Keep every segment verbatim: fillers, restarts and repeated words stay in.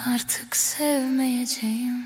artık sevmeyeceğim.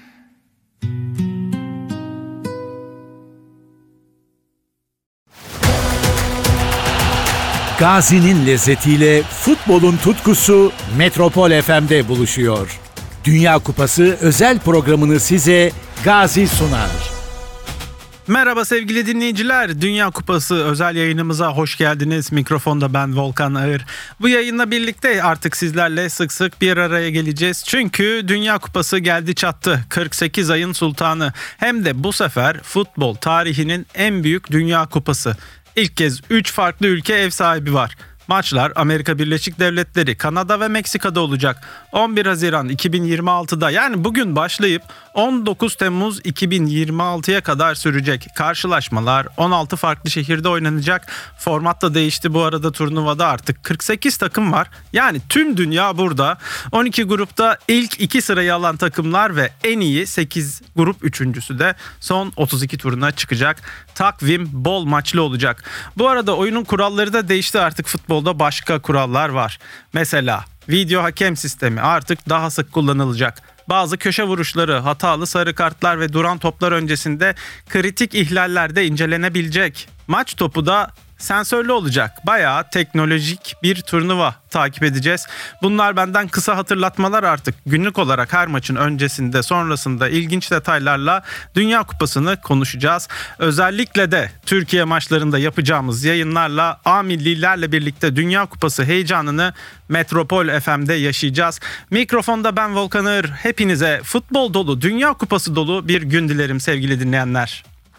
Gazi'nin lezzetiyle futbolun tutkusu Metropol F M'de buluşuyor. Dünya Kupası özel programını size Gazi sunar. Merhaba sevgili dinleyiciler, Dünya Kupası özel yayınımıza hoş geldiniz. Mikrofonda ben Volkan Ağır. Bu yayınla birlikte artık sizlerle sık sık bir araya geleceğiz. Çünkü Dünya Kupası geldi çattı. kırk sekiz ayın sultanı. Hem de bu sefer futbol tarihinin en büyük Dünya Kupası. İlk kez üç farklı ülke ev sahibi var. Maçlar Amerika Birleşik Devletleri, Kanada ve Meksika'da olacak. on bir Haziran iki bin yirmi altıda, yani bugün başlayıp on dokuz Temmuz iki bin yirmi altıya kadar sürecek. Karşılaşmalar on altı farklı şehirde oynanacak. Format da değişti bu arada, turnuvada artık kırk sekiz takım var. Yani tüm dünya burada. on iki grupta ilk iki sırayı alan takımlar ve en iyi sekiz grup üçüncüsü de son otuz iki turuna çıkacak. Takvim bol maçlı olacak. Bu arada oyunun kuralları da değişti, artık futbolda başka kurallar var. Mesela video hakem sistemi artık daha sık kullanılacak. Bazı köşe vuruşları, hatalı sarı kartlar ve duran toplar öncesinde kritik ihlaller de incelenebilecek. Maç topu da sensörlü olacak. Bayağı teknolojik bir turnuva takip edeceğiz. Bunlar benden kısa hatırlatmalar artık. Günlük olarak her maçın öncesinde, sonrasında ilginç detaylarla Dünya Kupası'nı konuşacağız. Özellikle de Türkiye maçlarında yapacağımız yayınlarla A millilerle birlikte Dünya Kupası heyecanını Metropol F M'de yaşayacağız. Mikrofonda ben Volkan Ağır. Hepinize futbol dolu, Dünya Kupası dolu bir gün dilerim sevgili dinleyenler.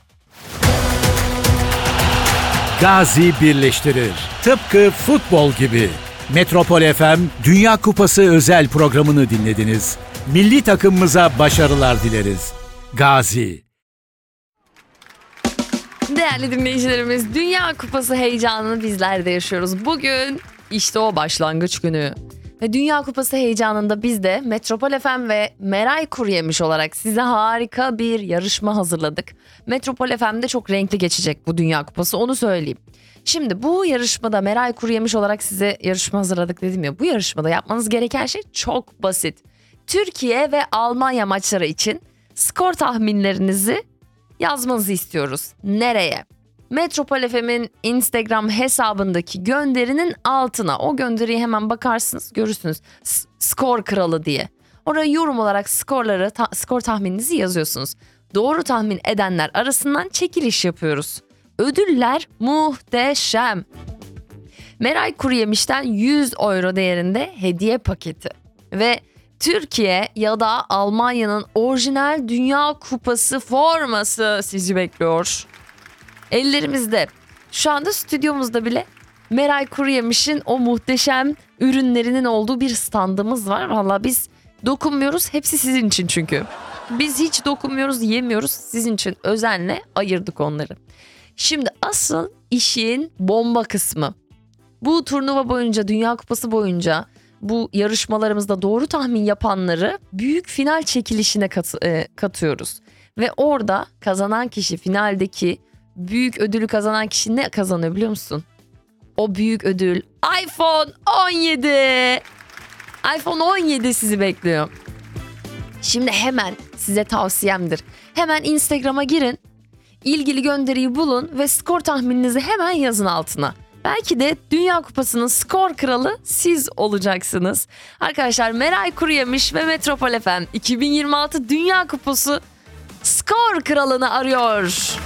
Gazi birleştirir. Tıpkı futbol gibi. Metropol F M Dünya Kupası özel programını dinlediniz. Milli takımımıza başarılar dileriz. Gazi. Değerli dinleyicilerimiz, Dünya Kupası heyecanını bizler de yaşıyoruz. Bugün işte o başlangıç günü. Ve Dünya Kupası heyecanında biz de Metropol F M ve Meray Kuruyemiş olarak size harika bir yarışma hazırladık. Metropol F M'de çok renkli geçecek bu Dünya Kupası, onu söyleyeyim. Şimdi bu yarışmada Meray Kuruyemiş olarak size yarışma hazırladık dedim ya. Bu yarışmada yapmanız gereken şey çok basit. Türkiye ve Almanya maçları için skor tahminlerinizi yazmanızı istiyoruz. Nereye? Metropol F M'in Instagram hesabındaki gönderinin altına, o gönderiye hemen bakarsınız, görürsünüz S- skor kralı diye. Oraya yorum olarak skorları, ta- skor tahmininizi yazıyorsunuz. Doğru tahmin edenler arasından çekiliş yapıyoruz. Ödüller muhteşem. Meray Kuruyemiş'ten yüz euro değerinde hediye paketi ve Türkiye ya da Almanya'nın orijinal Dünya Kupası forması sizi bekliyor. Ellerimizde, şu anda stüdyomuzda bile Meray Kuruyemiş'in o muhteşem ürünlerinin olduğu bir standımız var. Vallahi biz dokunmuyoruz, hepsi sizin için çünkü. Biz hiç dokunmuyoruz, yemiyoruz, sizin için özenle ayırdık onları. Şimdi asıl işin bomba kısmı. Bu turnuva boyunca, Dünya Kupası boyunca bu yarışmalarımızda doğru tahmin yapanları büyük final çekilişine kat, e, katıyoruz. Ve orada kazanan kişi, finaldeki büyük ödülü kazanan kişi ne kazanıyor biliyor musun? O büyük ödül iPhone on yedi. iPhone on yedi sizi bekliyor. Şimdi hemen size tavsiyemdir. Hemen Instagram'a girin, ilgili gönderiyi bulun ve skor tahmininizi hemen yazın altına. Belki de Dünya Kupası'nın skor kralı siz olacaksınız. Arkadaşlar, Meray Kuruyemiş ve Metropol F M iki bin yirmi altı Dünya Kupası skor kralını arıyor.